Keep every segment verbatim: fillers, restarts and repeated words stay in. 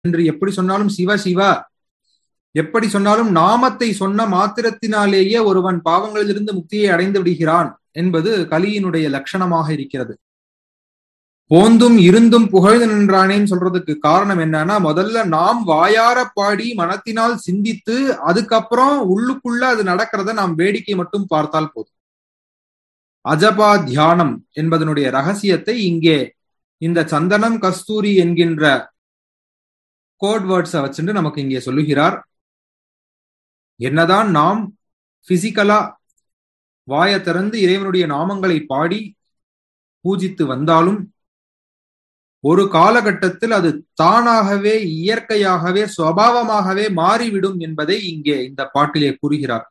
என்று எப்படி சொன்னாலும் சிவ சிவ எப்படி சொன்னாலும் நாமத்தை சொன்ன மாத்திரத்தினாலேயே ஒருவன் பாவங்களிலிருந்து முக்தியை அடைந்து விடுகிறான் என்பது கலியினுடைய லட்சணமாக இருக்கிறது. போந்தும் இருந்தும் புகழ்ந்து நின்றானேன்னு சொல்றதுக்கு காரணம் என்னன்னா, முதல்ல நாம் வாயார பாடி மனத்தினால் சிந்தித்து அதுக்கப்புறம் உள்ளுக்குள்ள அது நடக்கிறத நாம் வேடிக்கை மட்டும் பார்த்தால் போதும். அஜபா தியானம் என்பதனுடைய ரகசியத்தை இங்கே இந்த சந்தனம் கஸ்தூரி என்கின்ற கோட் வேர்ட்ஸை வச்சுட்டு நமக்கு இங்கே சொல்லுகிறார். என்னதான் நாம் பிசிக்கலா வாயை திறந்து இறைவனுடைய நாமங்களை பாடி பூஜித்து வந்தாலும் ஒரு காலகட்டத்தில் அது தானாகவே இயற்கையாகவே சுபாவமாகவே மாறிவிடும் என்பதை இங்கே இந்த பாட்டிலே கூறுகிறார்.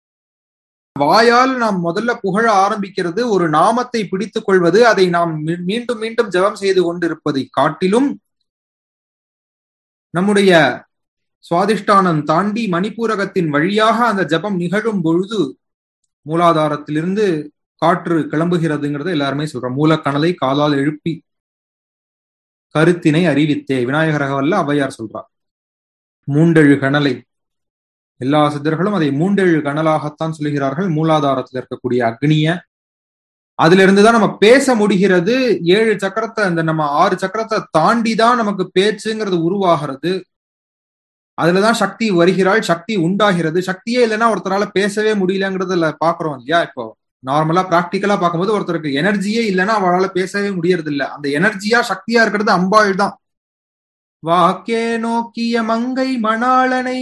வாயால் நாம் முதல்ல புகழ ஆரம்பிக்கிறது, ஒரு நாமத்தை பிடித்துக் கொள்வது, அதை நாம் மீண்டும் மீண்டும் ஜெபம் செய்து கொண்டிருப்பதை காட்டிலும் நம்முடைய சுவாதிஷ்டானம் தாண்டி மணிப்பூரகத்தின் வழியாக அந்த ஜபம் நிகழும் பொழுது மூலாதாரத்திலிருந்து காற்று கிளம்புகிறதுங்கிறத எல்லாருமே சொல்றோம். மூலக்கணலை காலால் எழுப்பி கருத்தினை அறிவித்தே விநாயகர் ரகவல்ல ஔவையார் சொல்றார். மூண்டெழு கணலை எல்லா சித்தர்களும் அதை மூண்டெழு கணலாகத்தான் சொல்லுகிறார்கள். மூலாதாரத்தில் இருக்கக்கூடிய அக்னிய அதுல இருந்துதான் நம்ம பேச முடிகிறது. ஏழு சக்கரத்தை அந்த நம்ம ஆறு சக்கரத்தை தாண்டிதான் நமக்கு பேச்சுங்கிறது உருவாகிறது. அதுலதான் சக்தி வருகிறாள், சக்தி உண்டாகிறது. சக்தியே இல்லைன்னா ஒருத்தரால பேசவே முடியலங்கிறதுல பாக்குறோம் இல்லையா? இப்போ நார்மலா பிராக்டிக்கலா பார்க்கும்போது ஒருத்தருக்கு எனர்ஜியே இல்லைன்னா அவளால பேசவே முடியறது இல்லை. அந்த எனர்ஜியா சக்தியா இருக்கிறது அம்பாள் தான். வாக்கே நோக்கிய மங்கை மணாளனை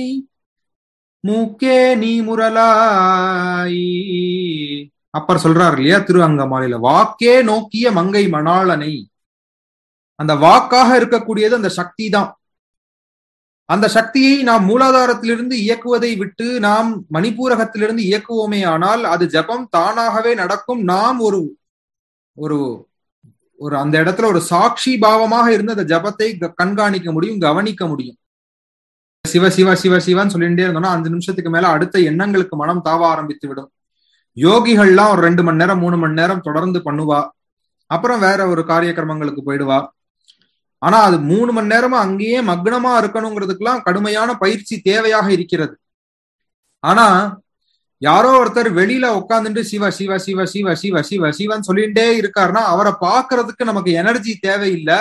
மூக்கே நீ முரலாய் அப்பர் சொல்றாரு இல்லையா திரு அங்கமாலையில, வாக்கே நோக்கிய மங்கை மணாளனை. அந்த வாக்காக இருக்கக்கூடியது அந்த சக்தி தான். அந்த சக்தியை நாம் மூலாதாரத்திலிருந்து இயக்குவதை விட்டு நாம் மணிப்பூரகத்திலிருந்து இயக்குவோமே ஆனால் அது ஜபம் தானாகவே நடக்கும். நாம் ஒரு ஒரு ஒரு அந்த இடத்துல ஒரு சாட்சி பாவமாக இருந்து அந்த ஜபத்தை கண்காணிக்க முடியும், கவனிக்க முடியும். சிவ சிவ சிவ சிவன்னு சொல்லிட்டே இருந்தோம்னா அஞ்சு நிமிஷத்துக்கு மேல அடுத்த எண்ணங்களுக்கு மனம் தாவ ஆரம்பித்து விடும். யோகிகள்லாம் ஒரு ரெண்டு மணி நேரம் மூணு மணி நேரம் தொடர்ந்து பண்ணுவா, அப்புறம் வேற ஒரு காரிய கிரமங்களுக்கு போயிடுவா. ஆனா அது மூணு மணி நேரமா அங்கேயே மக்னமா இருக்கணுங்கிறதுக்கெல்லாம் கடுமையான பயிற்சி தேவையாக இருக்கிறது. ஆனா யாரோ ஒருத்தர் வெளியில உட்காந்துட்டு சிவ சிவ சிவ சிவ சிவ சிவ சிவன்னு சொல்லிட்டே இருக்காருன்னா அவரை பாக்குறதுக்கு நமக்கு எனர்ஜி தேவையில்லை.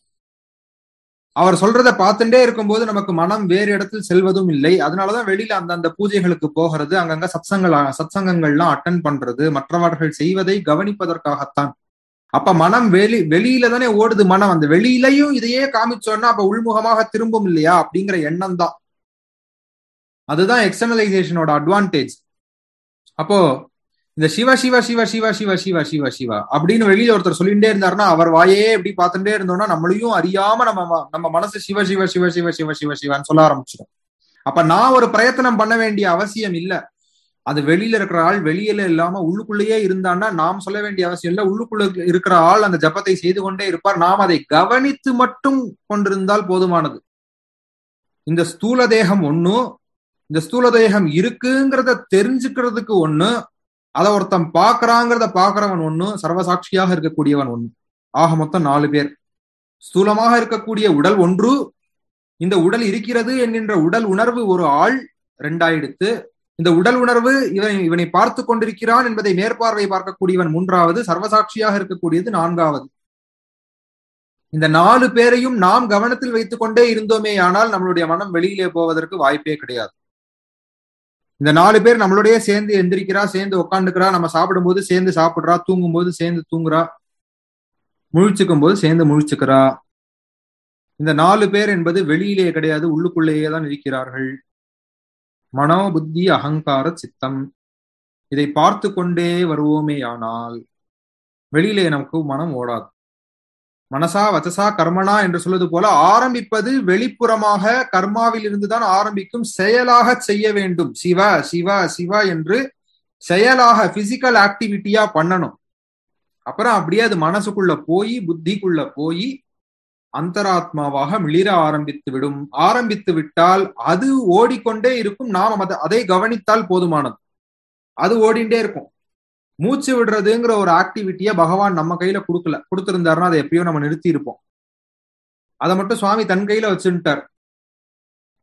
அவர் சொல்றதை பார்த்துட்டே இருக்கும்போது நமக்கு மனம் வேறு இடத்தில் செல்வதும் இல்லை. அதனாலதான் வெளியில அந்தந்த பூஜைகளுக்கு போகிறது, அங்கங்க சத்சங்கள் சத்சங்கங்கள்லாம் அட்டன் பண்றது, மற்றவர்கள் செய்வதை கவனிப்பதற்காகத்தான். அப்ப மனம் வெளி வெளியில தானே ஓடுது. மனம் அந்த வெளியிலையும் இதையே காமிச்சோன்னா அப்ப உள்முகமாக திரும்பும் இல்லையா அப்படிங்கிற எண்ணம் தான். அதுதான் எக்ஸ்டர்னலைசேஷனோட அட்வான்டேஜ். அப்போ இந்த சிவ சிவ சிவ சிவ சிவ சிவ சிவ சிவ அப்படின்னு வெளியில ஒருத்தர் சொல்லிட்டே இருந்தாருன்னா அவர் வாயே எப்படி பார்த்துட்டே இருந்தோம்னா நம்மளையும் அறியாம நம்ம நம்ம மனசு சிவ சிவ சிவ சிவ சிவ சிவ சிவன்னு சொல்ல ஆரம்பிச்சிடும். அப்ப நான் ஒரு பிரயத்தனம் பண்ண வேண்டிய அவசியம் இல்லை. அது வெளியில இருக்கிற ஆள் வெளியில இல்லாம உள்ளுக்குள்ளேயே இருந்தான்னா நாம் சொல்ல வேண்டிய அவசியம் இல்லை. உள்ளுக்குள்ள இருக்கிற ஆள் அந்த ஜபத்தை செய்து கொண்டே இருப்பார். நாம் அதை கவனித்து மட்டும் கொண்டிருந்தால் போதுமானது. இந்த ஸ்தூல தேகம் ஒண்ணு, இந்த ஸ்தூல தேகம் இருக்குங்கிறத தெரிஞ்சுக்கிறதுக்கு ஒண்ணு, அதை ஒருத்தன் பாக்குறாங்கிறத பாக்குறவன் ஒண்ணு, சர்வசாட்சியாக இருக்கக்கூடியவன் ஒண்ணு. ஆக மொத்தம் நாலு பேர். ஸ்தூலமாக இருக்கக்கூடிய உடல் ஒன்று, இந்த உடல் இருக்கிறது என்கின்ற உடல் உணர்வு ஒரு ஆள் ரெண்டாயிடுத்து. இந்த உடல் உணர்வு இவனை இவனை பார்த்து கொண்டிருக்கிறான் என்பதை மேற்பார்வை பார்க்கக்கூடியவன் மூன்றாவது, சர்வசாட்சியாக இருக்கக்கூடியது நான்காவது. இந்த நாலு பேரையும் நாம் கவனத்தில் வைத்துக் கொண்டே இருந்தோமே ஆனால் நம்மளுடைய மனம் வெளியிலே போவதற்கு வாய்ப்பே கிடையாது. இந்த நாலு பேர் நம்மளுடைய சேர்ந்து எந்திரிக்கிறா, சேர்ந்து உட்காந்துக்கிறா, நம்ம சாப்பிடும் போது சேர்ந்து சாப்பிடுறா, தூங்கும் போது சேர்ந்து தூங்குறா, முழிச்சுக்கும் போது சேர்ந்து முழிச்சுக்கிறா. இந்த நாலு பேர் என்பது வெளியிலே கிடையாது, உள்ளுக்குள்ளேயே தான் இருக்கிறார்கள். மனோ புத்தி அகங்கார சித்தம். இதை பார்த்து கொண்டே வருவோமே ஆனால் வெளியிலே நமக்கு மனம் ஓடாது. மனசா வச்சசா கர்மனா என்று சொல்வது போல ஆரம்பிப்பது வெளிப்புறமாக கர்மாவில் இருந்துதான் ஆரம்பிக்கும். செயலாக செய்ய வேண்டும். சிவ சிவ சிவ என்று செயலாக பிசிக்கல் ஆக்டிவிட்டியா பண்ணணும். அப்புறம் அப்படியே அது மனசுக்குள்ள போய் புத்திக்குள்ள போய் அந்தராத்மாவாக மிளிர ஆரம்பித்து விடும். ஆரம்பித்து விட்டால் அது ஓடிக்கொண்டே இருக்கும். நாம் அதை கவனித்தால் போதுமானது. அது ஓடிண்டே இருக்கும். மூச்சு விடுறதுங்கிற ஒரு ஆக்டிவிட்டியா பகவான் நம்ம கையில கொடுக்கல. கொடுத்திருந்தாருன்னா அதை எப்பயோ நம்ம நிறுத்தி இருப்போம். அதை மட்டும் சுவாமி தன் கையில வச்சுட்டார்.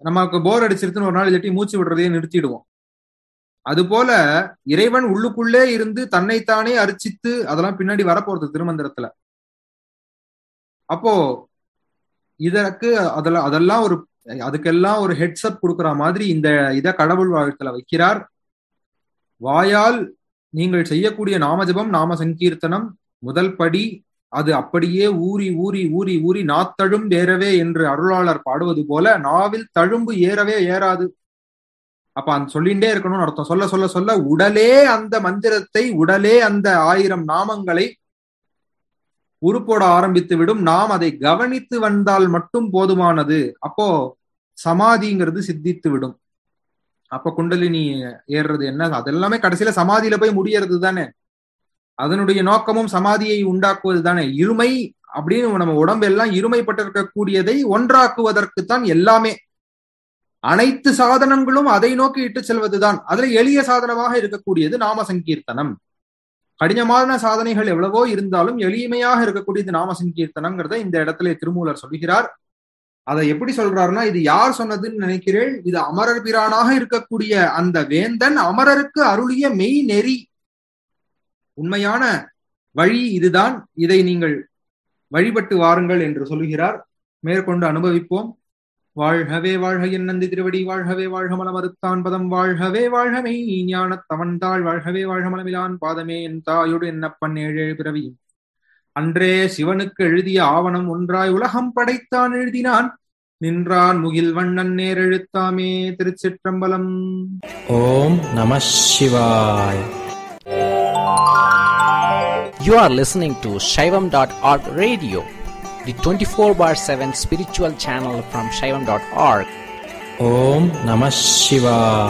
நமக்கு போர் அடிச்சிருச்சுன்னு ஒரு நாள் இல்லாட்டி மூச்சு விடுறதையே நிறுத்திடுவோம். அது போல இறைவன் உள்ளுக்குள்ளே இருந்து தன்னைத்தானே அர்ச்சித்து, அதெல்லாம் பின்னாடி வரப்போறது திருமந்திரத்துல. அப்போ இதற்கு அதெல்லாம் அதெல்லாம் ஒரு அதுக்கெல்லாம் ஒரு ஹெட்ஸ்அப் கொடுக்குற மாதிரி இந்த இத கடவுள் வாழ்த்துல வைக்கிறார். வாயால் நீங்கள் செய்யக்கூடிய நாமஜபம், நாம சங்கீர்த்தனம் முதல் படி. அது அப்படியே ஊறி ஊறி ஊறி ஊறி நாத்தழும் ஏறவே என்று அருளாளர் பாடுவது போல நாவில் தழும்பு ஏறவே ஏறாது. அப்ப அந்த சொல்லிண்டே இருக்கணும்னு அர்த்தம். சொல்ல சொல்ல சொல்ல உடலே அந்த மந்திரத்தை, உடலே அந்த ஆயிரம் நாமங்களை உருப்போட ஆரம்பித்து விடும். நாம் அதை கவனித்து வந்தால் மட்டும் போதுமானது. அப்போ சமாதிங்கிறது சித்தித்து விடும். அப்ப குண்டலினி ஏறுறது என்ன, அதெல்லாமே கடைசியில சமாதியில போய் முடியறது தானே. அதனுடைய நோக்கமும் சமாதியை உண்டாக்குவது தானே. இருமை அப்படின்னு நம்ம உடம்பு எல்லாம் இருமைப்பட்டிருக்கக்கூடியதை ஒன்றாக்குவதற்குத்தான் எல்லாமே. அனைத்து சாதனங்களும் அதை நோக்கி இட்டு செல்வதுதான். அதுல எளிய சாதனமாக இருக்கக்கூடியது நாம சங்கீர்த்தனம். கடினமான சாதனைகள் எவ்வளவோ இருந்தாலும் எளிமையாக இருக்கக்கூடியது நாம சங்கீர்த்தனம்ங்கிறத இந்த இடத்துல திருமூலர் சொல்கிறார். அதை எப்படி சொல்றாருன்னா, இது யார் சொன்னதுன்னு நினைக்கிறேன், இது அமரர் பிரானாக இருக்கக்கூடிய அந்த வேந்தன் அமரருக்கு அருளிய மெய் நெறி, உண்மையான வழி இதுதான். இதை நீங்கள் வழிபட்டு வாருங்கள் என்று சொல்லுகிறார். மேற்கொண்டு அனுபவிப்போம். வாழ்கவே வாழ்க என் நந்தி திருவடி, வாழ்கவே வாழ்க மலமறுத்தான் பதம், வாழ்கவே வாழ்கமே ஞான தவன்தாள், வாழ்கவே வாழ்க மலமிலான் பாதமே என் தாயோடு என்னப்பன் ஏழேழு பிறவியும் அன்றே சிவனுக்கு எழுதிய ஆவணம் ஒன்றாய் உலகம் படைத்தான் எழுதினான் நின்றான் முகில் வண்ணன் நேரெழுத்தாமே. திருச்சிற்றம்பலம். ஓம் நம சிவாய். You are listening to Shaivam dot org radio, the twenty-four bar seven spiritual channel from Shaivam dot org. Om Namah Shivaya.